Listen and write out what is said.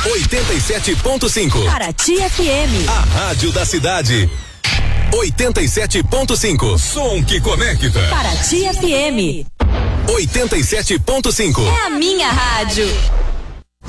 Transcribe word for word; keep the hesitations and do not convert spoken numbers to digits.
oitenta e sete ponto cinco. Paraty F M. A rádio da cidade. oitenta e sete ponto cinco. Som que conecta. Paraty F M. oitenta e sete ponto cinco. É a minha rádio.